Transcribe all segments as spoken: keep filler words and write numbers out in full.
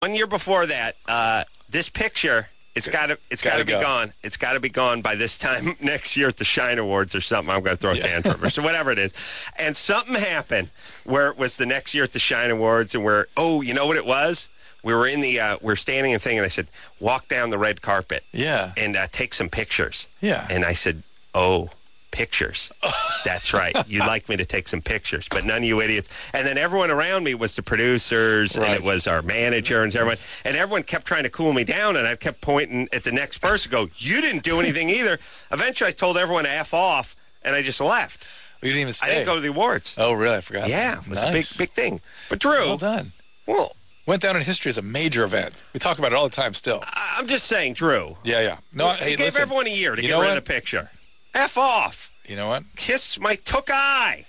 One year before that, uh, this picture, it's got to it's got to be go. gone. It's got to be gone by this time next year at the Shine Awards or something. I'm going to throw a Yeah. tantrum or so whatever it is. And something happened where it was the next year at the Shine Awards, and where oh, you know what it was? We were in the uh, we were standing and thing, and I said, walk down the red carpet, Yeah. and uh, take some pictures. Yeah. And I said, oh. Pictures. That's right. You'd like me to take some pictures, but none of you idiots. And then everyone around me was the producers, Right. and it was our manager and everyone. And everyone kept trying to cool me down, and I kept pointing at the next person, go, you didn't do anything either. Eventually, I told everyone to F off, and I just left. You didn't even stay. I didn't go to the awards. Oh, really? I forgot. Yeah, it was Nice. a big, big thing. But Drew, Well done. well, Went down in history as a major event. We talk about it all the time still. I- I'm just saying, Drew. Yeah, yeah. No, I hey, gave listen, everyone a year to you get know rid what? of the picture. F off. You know what? Kiss my took eye.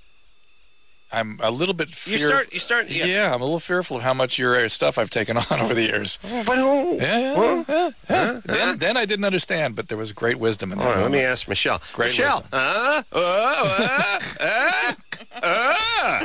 I'm a little bit You fearful. start. You start. yeah. Yeah. I'm a little fearful of how much your stuff I've taken on over the years. But who? Yeah, yeah, Huh? yeah, yeah. Then, then I didn't understand, but there was great wisdom in that. All right, let me moment. ask Michelle. Great Michelle. wisdom. Uh, uh, uh, uh,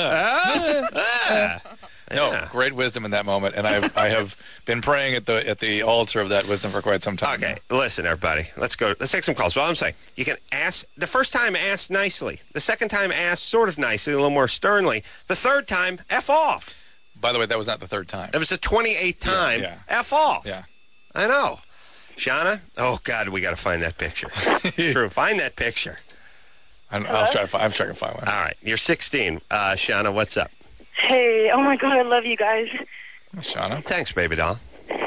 uh, uh, No, Yeah. great wisdom in that moment, and I've I have been praying at the at the altar of that wisdom for quite some time. Okay, listen, everybody. Let's go. Let's take some calls. Well, I'm saying you can ask the first time, ask nicely. The second time, ask sort of nicely, a little more sternly. The third time, f off. By the way, that was not the third time. It was the twenty-eighth time. Yeah, F off. Yeah. I know. Shauna. Oh God, we got to find that picture. True. Find that picture. I'm, I'll try to find. I'm trying to find one. All right. You're sixteen. Uh, Shauna, what's up? Hey, oh my God, I love you guys. Shauna. Thanks, baby doll.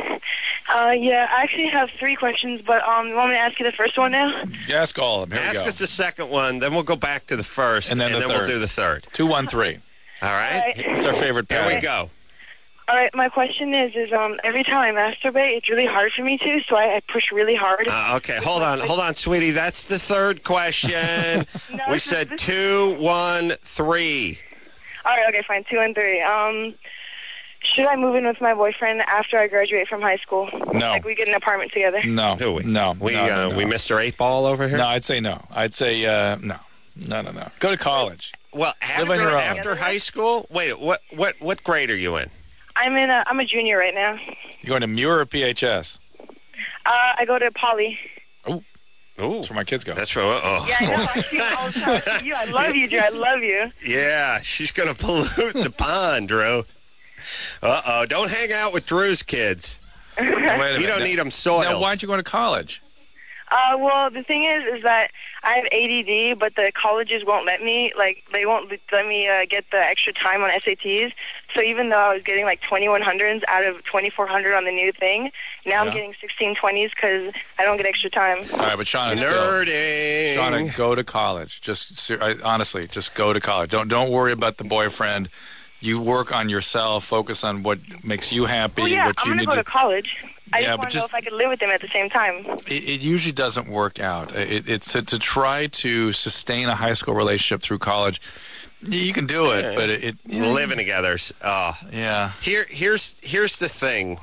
Uh, yeah, I actually have three questions, but um, you want me to ask you the first one now? Ask all of them. Here Ask we go. us the second one, then we'll go back to the first, And then the we'll third. do the third. Two one three. All right? All right. It's our favorite Here pattern. we go. All right, my question is, is um, every time I masturbate, it's really hard for me to, so I, I push really hard. Uh, okay, hold on, hold on, sweetie. That's the third question. No, we this is- said this- two, one, three. All right, okay, fine, two and three. Um, should I move in with my boyfriend after I graduate from high school? No. Like we get an apartment together? No. Do we? No. We no, no, uh, no. we missed our eight ball over here. No, I'd say no. I'd say uh, no. No, no, no. Go to college. Well, Live on after your own. after high school. Wait, what what what grade are you in? I'm in. A, I'm a junior right now. You going to Muir or P H S? Uh, I go to Poly. Ooh, That's where my kids go. that's for oh. Yeah, I know. I see it all the time. I see you. I love you, Drew. I love you. Yeah, she's gonna pollute the pond, Drew. Uh oh, don't hang out with Drew's kids. Wait a You minute. don't Now- need them soiled. Now, why aren't you going to college? Uh, well, the thing is, is that I have A D D, but the colleges won't let me. Like, they won't let me uh, get the extra time on S A Ts. So even though I was getting like twenty-one hundreds out of twenty-four hundred on the new thing, now Yeah. I'm getting sixteen twenties because I don't get extra time. All right, but Shauna, still, Nerding. Shauna, go to college. Just ser- I- honestly, just go to college. Don't don't worry about the boyfriend. You work on yourself. Focus on what makes you happy. Well, yeah, what I'm you gonna need go to. to college. I Yeah, just but want to know just- if I could live with them at the same time. It, it usually doesn't work out. It, it's to, to try to sustain a high school relationship through college. You can do it, but it. it you know, Living together. Oh. Yeah. Here, here's here's the thing.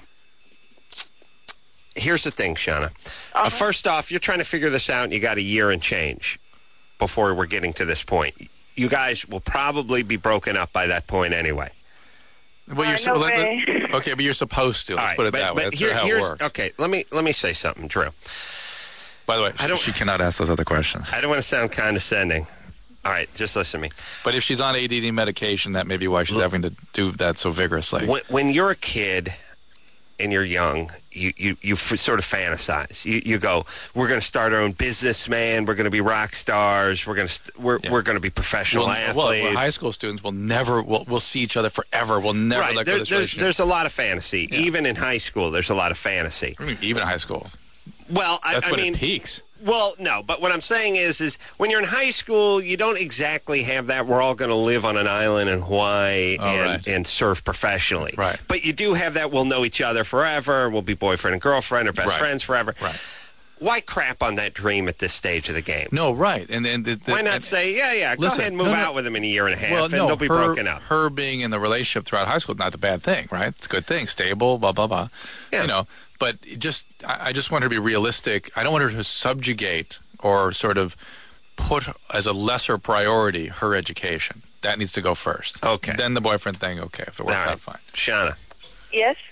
Here's the thing, Shauna. Uh, first off, you're trying to figure this out, and you got a year and change before we're getting to this point. You guys will probably be broken up by that point anyway. Well, Uh, you're so, no let- let- way. okay, but you're supposed to. Let's All right, put it but, that way. but That's here- how it here's works. okay. Let me let me say something, Drew. By the way, I don't- she cannot ask those other questions. I don't want to sound condescending. All right, just listen to me. But if she's on A D D medication, that may be why she's having to do that so vigorously. When, when you're a kid and you're young, you, you, you f- sort of fantasize. You, you go, we're going to start our own business, man. We're going to be rock stars. We're going to st- we're Yeah. we're going to be professional well, well, athletes. well, high school students will never will will see each other forever. We'll never right. let go There, of this there's, relationship. there's a lot of fantasy. Yeah. Even in high school, there's a lot of fantasy. I mean, even in high school, Well, I, that's I when mean, it peaks. well, no, but what I'm saying is, is when you're in high school, you don't exactly have that. We're all going to live on an island in Hawaii Oh, and, right. and surf professionally. Right. But you do have that. We'll know each other forever. We'll be boyfriend and girlfriend or best Right. friends forever. Right. Why crap on that dream at this stage of the game? No, right, and and the, the, Why not and- say, yeah, yeah, go Listen, ahead and move no, no. out with him in a year and a half, Well, and no, they'll be her, broken up. Her being in the relationship throughout high school is not a bad thing, right? It's a good thing, stable, blah blah blah. Yeah. You know, but it just I, I just want her to be realistic. I don't want her to subjugate or sort of put as a lesser priority her education. That needs to go first. Okay. Then the boyfriend thing, okay, if it works All right. out fine. Shauna, Yes?